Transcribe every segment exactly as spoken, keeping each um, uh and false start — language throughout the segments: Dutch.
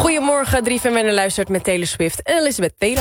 Goedemorgen, drie F M en luistert met Taylor Swift en Elizabeth Taylor.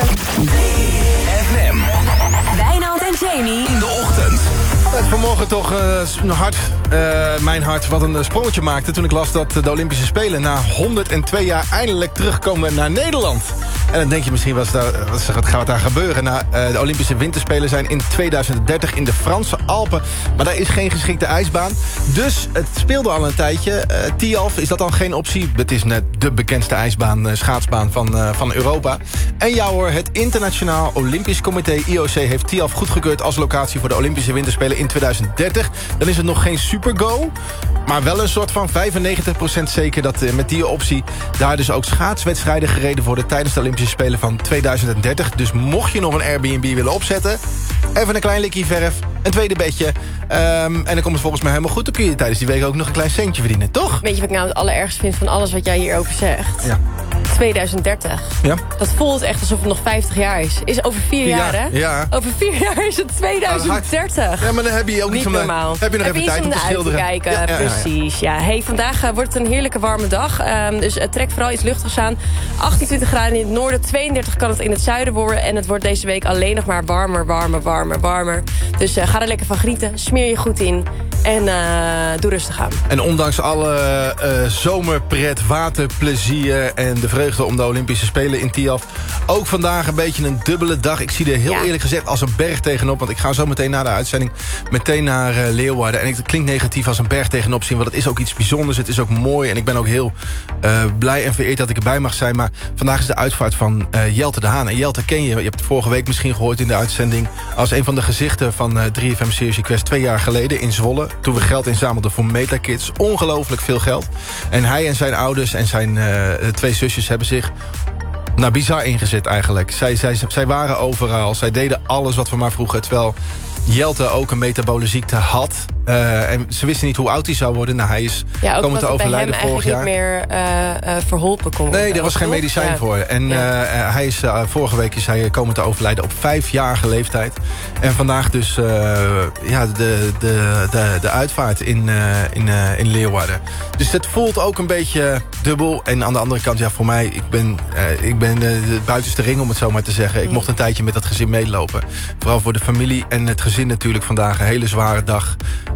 F M. Wijnand en Jamie. In de ochtend. Het vanmorgen toch uh, een hart, uh, mijn hart, wat een sprongetje maakte... toen ik las dat de Olympische Spelen na honderdtwee jaar eindelijk terugkomen naar Nederland. En dan denk je misschien, wat, daar, wat gaat daar gebeuren? Nou, uh, de Olympische Winterspelen zijn in tweeduizend dertig in de Franse Alpen. Maar daar is geen geschikte ijsbaan. Dus het speelde al een tijdje. Uh, Tialf, is dat dan geen optie? Het is net de bekendste ijsbaan, uh, schaatsbaan van, uh, van Europa. En ja hoor, het Internationaal Olympisch Comité I O C... heeft Tialf goedgekeurd als locatie voor de Olympische Winterspelen in tweeduizend dertig. Dan is het nog geen super-go, maar wel een soort van vijfennegentig procent zeker... dat uh, met die optie daar dus ook schaatswedstrijden gereden worden... tijdens de Olympische Spelen van tweeduizend dertig. Dus mocht je nog een Airbnb willen opzetten... even een klein likje verf, een tweede bedje... Um, en dan komt het volgens mij helemaal goed. Dan kun je tijdens die week ook nog een klein centje verdienen, toch? Weet je wat ik nou het allerergste vind van alles wat jij hierover zegt? Ja. tweeduizend dertig. Ja. Dat voelt echt alsof het nog vijftig jaar is. Is over vier Ja, jaar, hè? ja. Over vier jaar is het tweeduizend dertig. Ja, maar dan heb je ook Niet niet normaal. Heb je nog heb even je tijd om iets te om naar uit te schilderen. kijken, Ja, ja, ja, ja. precies. Ja. Hey, vandaag uh, wordt het een heerlijke warme dag. Um, dus uh, trek vooral iets luchtigs aan. achtentwintig graden in het noorden, tweeëndertig kan het in het zuiden worden. En het wordt deze week alleen nog maar warmer, warmer, warmer, warmer. Dus uh, ga er lekker van genieten. Smeer je goed in. En uh, doe rustig aan. En ondanks alle uh, zomerpret, waterplezier en de vreugde om de Olympische Spelen in Tialf... ook vandaag een beetje een dubbele dag. Ik zie er heel ja. eerlijk gezegd als een berg tegenop... want ik ga zo meteen na de uitzending meteen naar uh, Leeuwarden. En het klinkt negatief als een berg tegenop zien... want het is ook iets bijzonders, het is ook mooi... en ik ben ook heel uh, blij en vereerd dat ik erbij mag zijn. Maar vandaag is de uitvaart van uh, Jelte de Haan. En Jelte ken je, je hebt het vorige week misschien gehoord in de uitzending... als een van de gezichten van uh, drie F M Serious Request twee jaar geleden in Zwolle... toen we geld inzamelden voor Metakids. Ongelooflijk veel geld. En hij en zijn ouders en zijn uh, twee zusjes hebben zich... nou, bizar ingezet eigenlijk. Zij, zij, zij waren overal. Zij deden alles wat we maar vroegen. Terwijl Jelte ook een metabole ziekte had. Uh, en ze wisten niet hoe oud hij zou worden. Nou, hij is ja, ook komen te overlijden vorig jaar. niet meer uh, uh, verholpen kon worden. Nee, er was geen medicijn ja. voor. En ja. uh, hij is, uh, vorige week is hij komen te overlijden op vijfjarige leeftijd. En vandaag dus uh, ja, de, de, de, de uitvaart in, uh, in, uh, in Leeuwarden. Dus het voelt ook een beetje dubbel. En aan de andere kant, ja, voor mij, ik ben, uh, ik ben uh, de buitenste ring om het zo maar te zeggen. Ik mm. mocht een tijdje met dat gezin meelopen. Vooral voor de familie en het gezin natuurlijk vandaag. Een hele zware dag.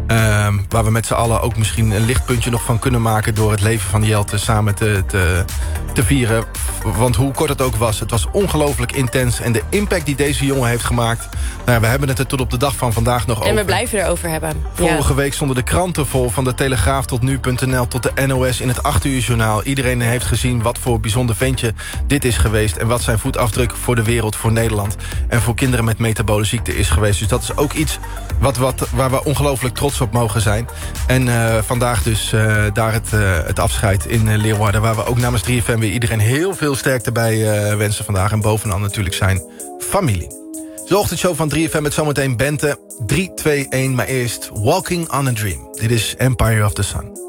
Um, waar we met z'n allen ook misschien een lichtpuntje nog van kunnen maken... door het leven van Jelte samen te, te, te vieren. Want hoe kort het ook was, het was ongelooflijk intens. En de impact die deze jongen heeft gemaakt... Nou, we hebben het er tot op de dag van vandaag nog en over. En we blijven erover hebben. Vorige ja. week stonden de kranten vol, van de Telegraaf tot nu punt n l... tot de N O S in het acht uur journaal. Iedereen heeft gezien wat voor bijzonder ventje dit is geweest... en wat zijn voetafdruk voor de wereld, voor Nederland... en voor kinderen met metabole ziekte is geweest. Dus dat is ook iets wat, wat, waar we ongelooflijk trots op mogen zijn. En uh, vandaag dus uh, daar het, uh, het afscheid in uh, Leeuwarden... waar we ook namens drie F M weer iedereen heel veel sterkte bij uh, wensen vandaag. En bovenal natuurlijk zijn familie. De ochtendshow van drie F M met zometeen Bente. drie, twee, één, maar eerst Walking on a Dream. Dit is Empire of the Sun.